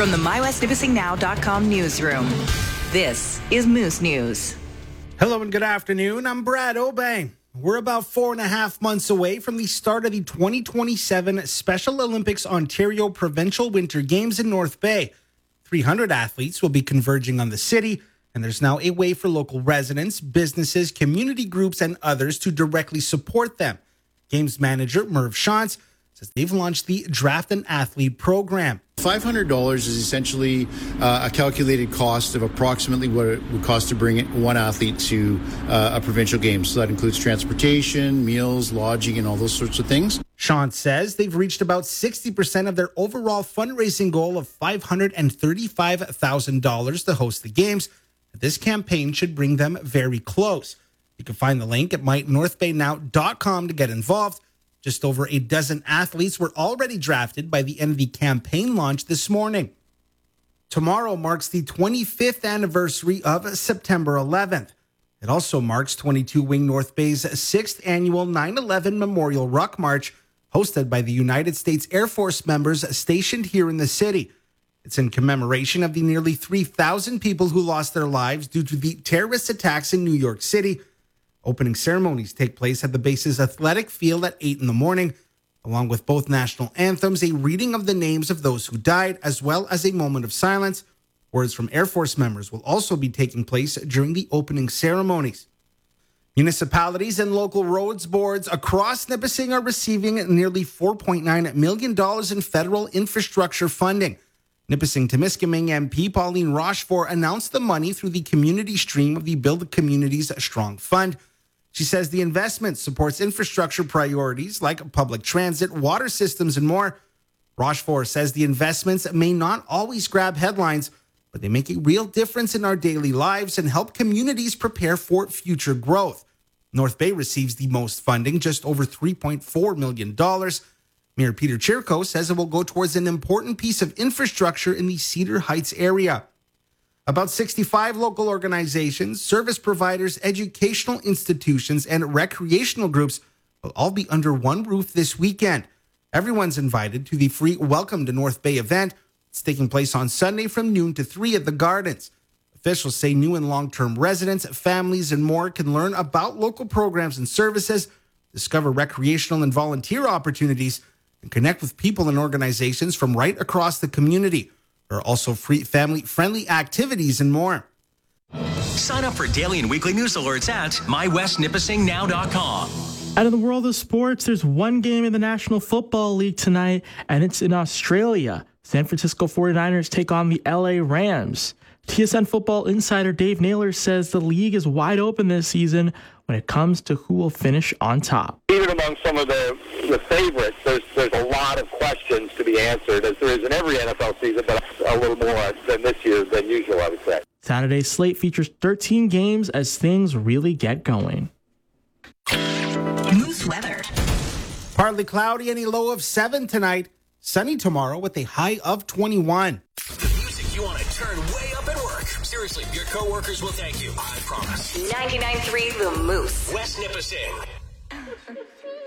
From the MyWestNipissingNow.com newsroom, this is Moose News. Hello and good afternoon. I'm Brad Obey. We're about 4.5 months away from the start of the 2027 Special Olympics Ontario Provincial Winter Games in North Bay. 300 athletes will be converging on the city, and there's now a way for local residents, businesses, community groups, and others to directly support them. Games manager Merv Shantz says they've launched the Draft an Athlete program. $500 is essentially a calculated cost of approximately what it would cost to bring one athlete to a provincial game. So that includes transportation, meals, lodging, and all those sorts of things. Shantz says they've reached about 60% of their overall fundraising goal of $535,000 to host the games. This campaign should bring them very close. You can find the link at mynorthbaynow.com to get involved. Just over a dozen athletes were already drafted by the end of the campaign launch this morning. Tomorrow marks the 25th anniversary of September 11th. It also marks 22 Wing North Bay's 6th annual 9/11 Memorial Ruck March, hosted by the United States Air Force members stationed here in the city. It's in commemoration of the nearly 3,000 people who lost their lives due to the terrorist attacks in New York City. Opening ceremonies take place at the base's athletic field at 8 in the morning, along with both national anthems, a reading of the names of those who died, as well as a moment of silence. Words from Air Force members will also be taking place during the opening ceremonies. Municipalities and local roads boards across Nipissing are receiving nearly $4.9 million in federal infrastructure funding. Nipissing-Temiskaming MP Pauline Rochefort announced the money through the community stream of the Build Communities Strong Fund. She says the investment supports infrastructure priorities like public transit, water systems, and more. Rochefort says the investments may not always grab headlines, but they make a real difference in our daily lives and help communities prepare for future growth. North Bay receives the most funding, just over $3.4 million. Mayor Peter Chirko says it will go towards an important piece of infrastructure in the Cedar Heights area. About 65 local organizations, service providers, educational institutions, and recreational groups will all be under one roof this weekend. Everyone's invited to the free Welcome to North Bay event. It's taking place on Sunday from noon to 3 at the Gardens. Officials say new and long-term residents, families, and more can learn about local programs and services, discover recreational and volunteer opportunities, and connect with people and organizations from right across the community. There are also free family-friendly activities and more. Sign up for daily and weekly news alerts at mywestnipissingnow.com. Out of the world of sports, there's one game in the National Football League tonight, and it's in Australia. San Francisco 49ers take on the LA Rams. TSN football insider Dave Naylor says the league is wide open this season when it comes to who will finish on top. Even among some of the favorites, there's a lot of questions to be answered, as there is in every NFL season, but a little more than this year than usual, I would say. Saturday's slate features 13 games as things really get going. Moose weather. Partly cloudy and a low of 7 tonight. Sunny tomorrow with a high of 21. The music you want to turn way up at work. Seriously, your coworkers will thank you. I promise. 99.3 The Moose. West Nipissing.